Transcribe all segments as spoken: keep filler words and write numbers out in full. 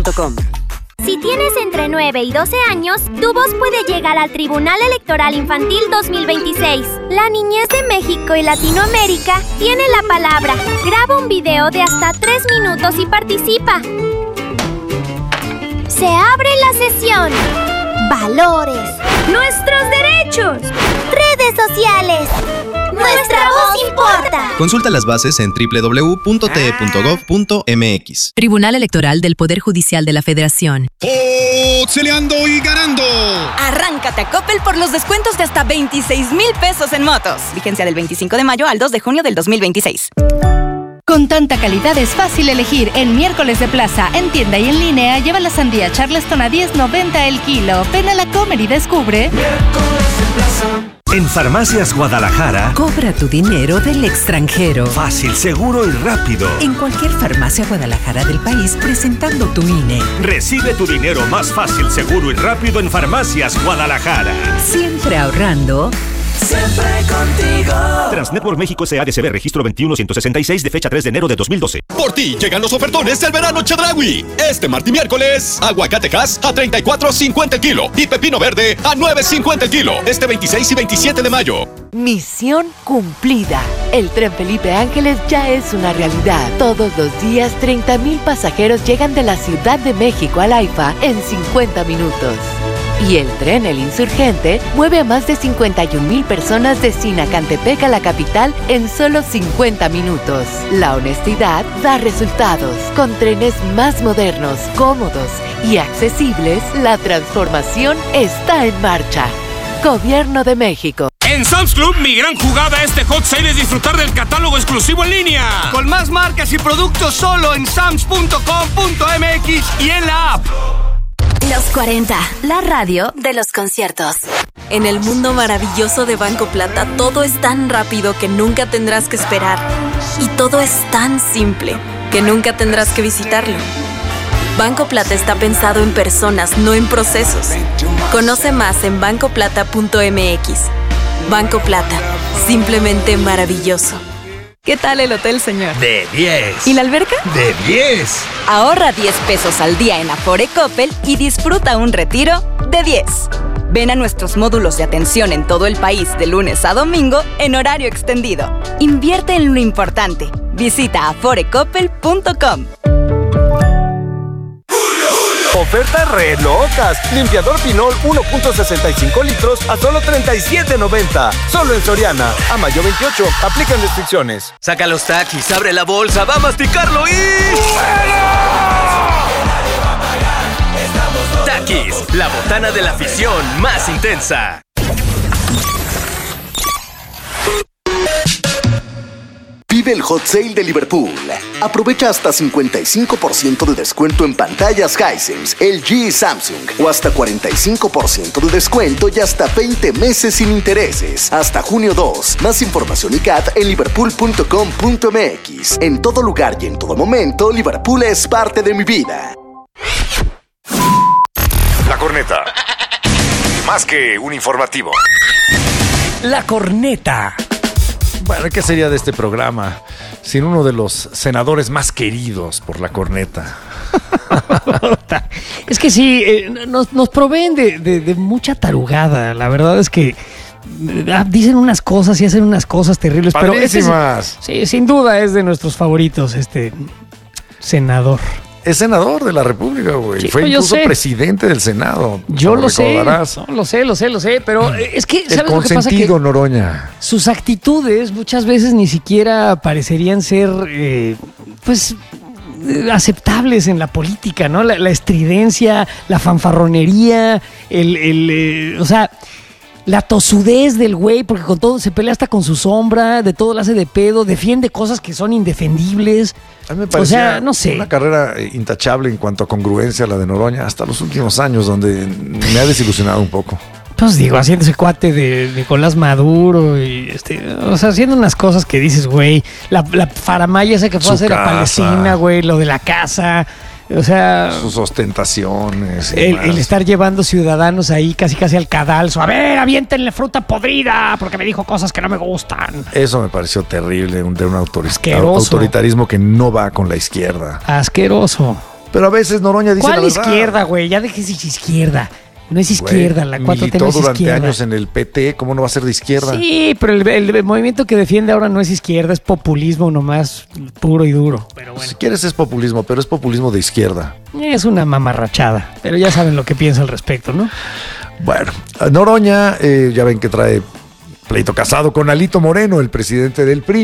punto com. Si tienes entre nueve y doce años, tu voz puede llegar al Tribunal Electoral Infantil dos mil veintiséis. La niñez de México y Latinoamérica tiene la palabra. Graba un video de hasta tres minutos y participa. Se abre la sesión. Valores. Nuestros derechos. Redes sociales. Nuestra voz importa. Consulta las bases en doble u doble u doble u punto t e punto gov punto m x. Tribunal Electoral del Poder Judicial de la Federación. ¡Oxeleando y ganando! Arráncate a Coppel por los descuentos de hasta veintiséis mil pesos en motos. Vigencia del veinticinco de mayo al dos de junio del dos mil veintiséis. Con tanta calidad es fácil elegir. En Miércoles de Plaza, en tienda y en línea, lleva la sandía Charleston a diez noventa el kilo. Ven a la Comer y descubre. Miércoles de Plaza. En Farmacias Guadalajara, cobra tu dinero del extranjero. Fácil, seguro y rápido. En cualquier farmacia Guadalajara del país, presentando tu I N E. Recibe tu dinero más fácil, seguro y rápido en Farmacias Guadalajara. Siempre ahorrando. Siempre contigo. Transnetwork México S A D C B registro veintiuno ciento sesenta y seis de fecha tres de enero de dos mil doce. Por ti llegan los ofertones del verano Chedraui. Este martes y miércoles, aguacatejas a treinta y cuatro cincuenta el kilo y pepino verde a nueve cincuenta el kilo. Este veintiséis y veintisiete de mayo. Misión cumplida. El tren Felipe Ángeles ya es una realidad. Todos los días, treinta mil pasajeros llegan de la Ciudad de México al AIFA en cincuenta minutos. Y el tren El Insurgente mueve a más de cincuenta y un mil personas de Sinacantepec a la capital en solo cincuenta minutos. La honestidad da resultados. Con trenes más modernos, cómodos y accesibles, la transformación está en marcha. Gobierno de México. En Sam's Club, mi gran jugada este hot sale es disfrutar del catálogo exclusivo en línea. Con más marcas y productos solo en sams punto com punto m x y en la app. Los cuarenta, la radio de los conciertos. En el mundo maravilloso de Banco Plata, todo es tan rápido que nunca tendrás que esperar. Y todo es tan simple que nunca tendrás que visitarlo. Banco Plata está pensado en personas, no en procesos. Conoce más en banco plata punto m x. Banco Plata, simplemente maravilloso. ¿Qué tal el hotel, señor? De diez. ¿Y la alberca? De diez. Ahorra diez pesos al día en Afore Coppel y disfruta un retiro de diez. Ven a nuestros módulos de atención en todo el país de lunes a domingo en horario extendido. Invierte en lo importante. Visita afore coppel punto com. Ofertas re locas. Limpiador Pinol uno punto sesenta y cinco litros a solo treinta y siete noventa. Solo en Soriana. A mayo veintiocho. Aplican restricciones. Saca los taquis, abre la bolsa, va a masticarlo y... Takis, la botana de la afición más intensa. Vive el Hot Sale de Liverpool. Aprovecha hasta cincuenta y cinco por ciento de descuento en pantallas Hisense, L G y Samsung. O hasta cuarenta y cinco por ciento de descuento y hasta veinte meses sin intereses. Hasta junio dos. Más información y C A T en liverpool punto com punto m x. En todo lugar y en todo momento, Liverpool es parte de mi vida. La Corneta. Más que un informativo. La Corneta. Bueno, ¿qué sería de este programa sin uno de los senadores más queridos por la Corneta? Es que sí, eh, nos, nos proveen de, de, de mucha tarugada. La verdad es que eh, dicen unas cosas y hacen unas cosas terribles. Padrísimas. Pero este es, sí, sin duda es de nuestros favoritos este senador. Es senador de la República, güey. Chico, Fue incluso sé. presidente del Senado. Yo lo sé, no, lo sé, lo sé, lo sé, pero es que, ¿sabes el lo que pasa? consentido Que Noroña. sus actitudes muchas veces ni siquiera parecerían ser, eh, pues, eh, aceptables en la política, ¿no? La, la estridencia, la fanfarronería, el, el eh, o sea... la tosudez del güey, porque con todo se pelea hasta con su sombra, de todo lo hace de pedo, defiende cosas que son indefendibles. A mí me parecía o sea, no sé. una carrera intachable en cuanto a congruencia la de Noroña hasta los últimos años, donde me ha desilusionado un poco. Pues digo, haciendo ese cuate de Nicolás Maduro y este, o sea, haciendo unas cosas que dices, güey, la, la faramaya esa que fue Su a hacer casa. a Palestina, güey, lo de la casa. O sea, sus ostentaciones. El, el estar llevando ciudadanos ahí casi casi al cadalso. A ver, aviéntenle fruta podrida porque me dijo cosas que no me gustan. Eso me pareció terrible, un, de un autor- Asqueroso. autoritarismo que no va con la izquierda. Asqueroso. Pero a veces Noroña dice la ¿Cuál verdad. izquierda, güey? Ya dejes izquierda. No es izquierda, Güey, la cuatro T no es durante izquierda. años en el P T, ¿cómo no va a ser de izquierda? Sí, pero el, el- el movimiento que defiende ahora no es izquierda, es populismo nomás puro y duro. Pero bueno, Si quieres es populismo, pero es populismo de izquierda. es una mamarrachada. Pero ya saben lo que piensa al respecto, ¿no? Bueno, Noroña, eh, ya ven que trae pleito casado con Alito Moreno, el presidente del P R I,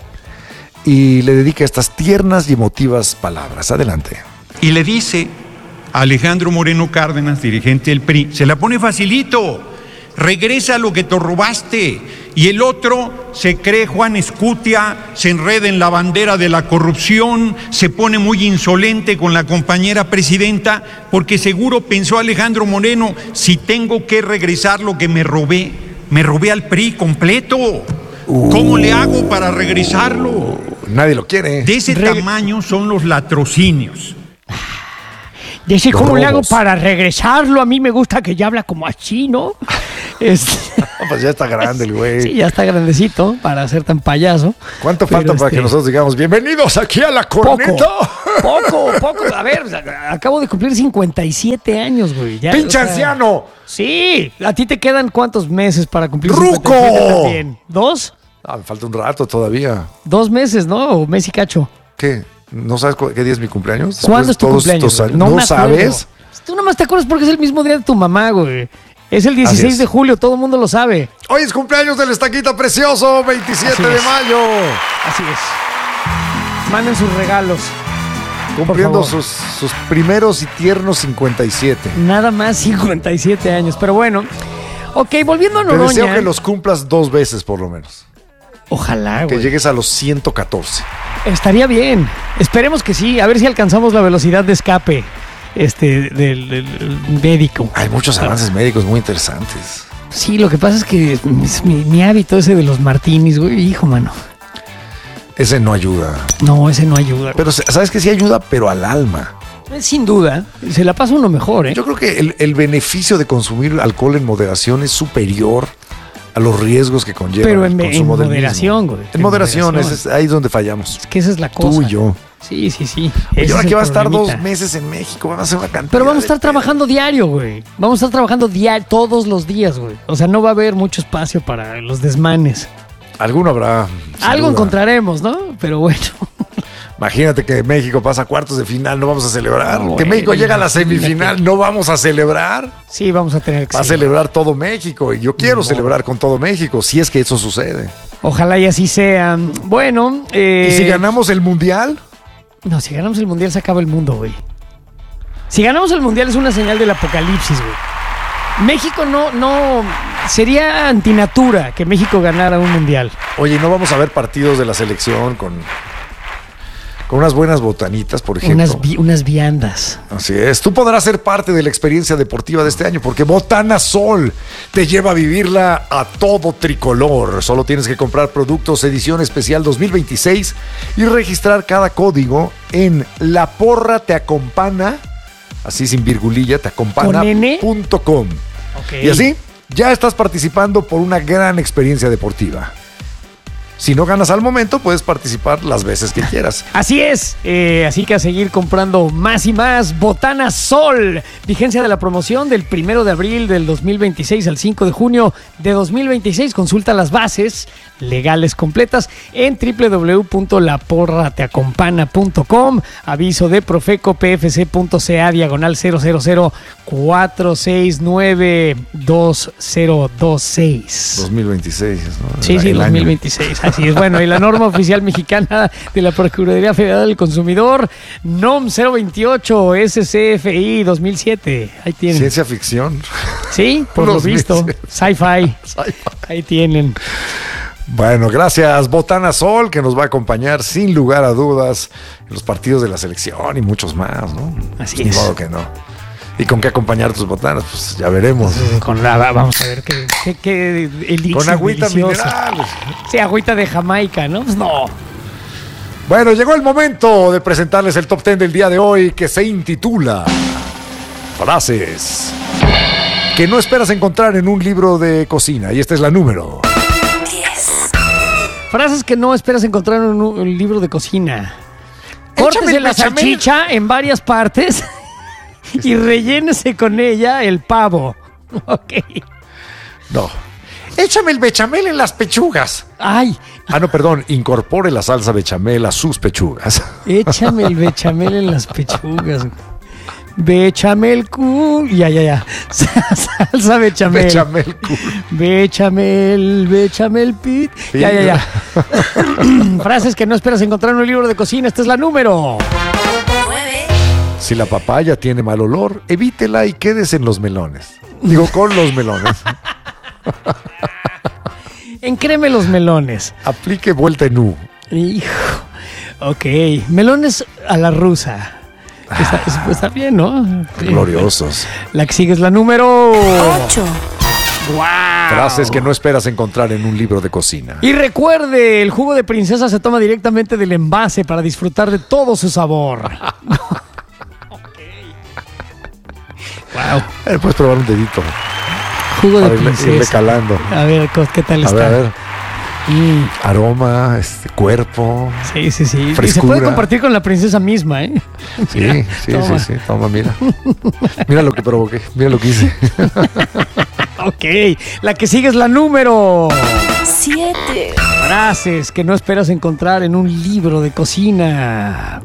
y le dedica estas tiernas y emotivas palabras. Adelante. Y le dice a Alejandro Moreno Cárdenas, dirigente del P R I, se la pone facilito, regresa lo que te robaste. Y el otro se cree Juan Escutia, se enreda en la bandera de la corrupción, se pone muy insolente con la compañera presidenta, porque seguro pensó Alejandro Moreno, si tengo que regresar lo que me robé, me robé al P R I completo. Uh, ¿Cómo le hago para regresarlo? Nadie lo quiere. De ese Re- tamaño son los latrocinios. Dice, Los ¿cómo le hago robos. para regresarlo? A mí me gusta que ya habla como así, ¿no? Este, No, pues ya está grande el güey. sí, ya está grandecito para ser tan payaso. ¿Cuánto Pero falta para este- que nosotros digamos bienvenidos aquí a la Poco, corneta? poco, poco. A ver, o sea, acabo de cumplir cincuenta y siete años, güey. Ya, ¡Pinche o sea, anciano! Sí, ¿a ti te quedan cuántos meses para cumplir ¡Ruco! cincuenta y siete también? ¿Dos? Ah, me falta un rato todavía. Dos meses, ¿no? O mes y cacho. ¿Qué? ¿No sabes cu- qué día es mi cumpleaños? ¿Cuándo Después es tu de todos cumpleaños? estos güey? años. ¿No me acuerdo. sabes? Tú nomás te acuerdas porque es el mismo día de tu mamá, güey. Es el Así dieciséis es. de julio, todo el mundo lo sabe. Hoy es cumpleaños del Estaquita Precioso, veintisiete Así de es. mayo. Así es. Manden sus regalos. Cumpliendo favor. sus, sus primeros y tiernos cincuenta y siete. Nada más cincuenta y siete años. Pero bueno. Ok, volviendo a Te deseo Noroña. que los cumplas dos veces por lo menos. Ojalá, Que güey. llegues a los ciento catorce. Estaría bien. Esperemos que sí. A ver si alcanzamos la velocidad de escape este del, del- del médico. Hay muchos avances médicos muy interesantes. Sí, lo que pasa es que es mi, mi hábito ese de los martinis, güey, hijo, mano. Ese no ayuda. No, ese no ayuda. Pero sabes que sí ayuda, pero al alma. Eh, Sin duda, se la pasa uno mejor, ¿eh? Yo creo que el, el beneficio de consumir alcohol en moderación es superior a los riesgos que conlleva Pero el en, en consumo del moderación, mismo. güey. En moderación, ese es, ahí es donde fallamos. Es que esa es la cosa. Tú y yo. Sí, sí, sí. Y Ese ahora es que el va a estar problemita. dos meses en México, van a hacer una cantidad. Pero vamos a estar de- trabajando diario, güey. Vamos a estar trabajando diario, todos los días, güey. O sea, no va a haber mucho espacio para los desmanes. Alguno habrá. sin Algo duda. encontraremos, ¿no? Pero bueno. Imagínate que México pasa a cuartos de final, no vamos a celebrar. No, que güey, México llega a la imagínate. semifinal, no vamos a celebrar. Sí, vamos a tener que Va a ser. celebrar todo México y yo quiero No. celebrar con todo México, si es que eso sucede. Ojalá y así sea. Bueno, eh, ¿Y si ganamos el mundial? No, si ganamos el mundial se acaba el mundo, güey. Si ganamos el mundial es una señal del apocalipsis, güey. México no, no. Sería antinatura que México ganara un mundial. Oye, ¿no vamos a ver partidos de la selección con, con unas buenas botanitas, por ejemplo? Unas, vi- unas viandas. Así es. Tú podrás ser parte de la experiencia deportiva de este año porque Botana Sol te lleva a vivirla a todo tricolor. Solo tienes que comprar productos edición especial dos mil veintiséis y registrar cada código en La Porra Te Acompana, así sin virgulilla, te acompana punto com. Ok. Y así ya estás participando por una gran experiencia deportiva. Si no ganas al momento, puedes participar las veces que quieras. Así es, eh, así que a seguir comprando más y más Botana Sol. Vigencia de la promoción del primero de abril del dos mil veintiséis al cinco de junio de dos mil veintiséis. Consulta las bases legales completas en w w w punto la porra te acompana punto com. Aviso de Profeco P F C punto C A diagonal cero cero cero cuatro seis nueve dos cero dos seis. dos mil veintiséis, ¿no? Sí, sí, El dos mil año. veintiséis. Así es. Bueno, y la norma oficial mexicana de la Procuraduría Federal del Consumidor, N O M cero veintiocho S C F I dos mil siete. Ahí tienen. Ciencia ficción. Sí, por lo dos mil visto. siete. Sci-fi. Ahí tienen. Bueno, gracias Botana Sol, que nos va a acompañar sin lugar a dudas en los partidos de la selección y muchos más, ¿no? Así Ni es. modo que no. ¿Y con qué acompañar tus botanas? Pues ya veremos. Con la, vamos a ver qué, qué, qué elixir Con agüita delicioso. mineral. Sí, agüita de Jamaica, ¿no? Pues no. Bueno, llegó el momento de presentarles el top ten del día de hoy, que se intitula Frases que no esperas encontrar en un libro de cocina. Y esta es la número. Frases que no esperas encontrar en un, un libro de cocina. Córtese la salchicha en varias partes y rellénese con ella el pavo. Ok. No. Échame el bechamel en las pechugas. Ay. Ah, no, perdón. Incorpore la salsa bechamel a sus pechugas. Échame el bechamel en las pechugas. Bechamel cool. Ya, ya, ya. Salsa bechamel. Bechamel cool. Bechamel, bechamel pit. Ya, ya, ya. Frases que no esperas encontrar en un libro de cocina. Esta es la número nueve. Si la papaya tiene mal olor, evítela y quédese en los melones. Digo, con los melones. Encreme los melones. Aplique vuelta en U. Hijo. Ok. Melones a la rusa. Está, está, está bien, ¿no? Gloriosos. La que sigue es la número ocho. ¡Wow! Frases que no esperas encontrar en un libro de cocina. Y recuerde, el jugo de princesa se toma directamente del envase para disfrutar de todo su sabor. Wow. Eh, puedes probar un dedito. Jugo de irle, princesa. irle calando. A ver, ¿qué tal a está? Ver, a ver. Mm. Aroma, este, cuerpo. Sí, sí, sí. Frescura. Y se puede compartir con la princesa misma, ¿eh? Sí, Mira, sí, toma. sí, sí. Toma, mira. Mira lo que provoqué. Mira lo que hice. Ok. La que sigue es la número siete. Frases que no esperas encontrar en un libro de cocina.